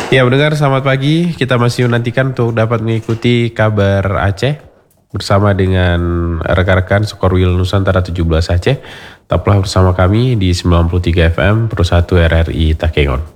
Ya, mendengar selamat pagi. Kita masih menantikan untuk dapat mengikuti kabar Aceh bersama dengan rekan-rekan Skorwil Nusantara 17 Aceh. Tetaplah bersama kami di 93 FM Pro 1 RRI Takengon.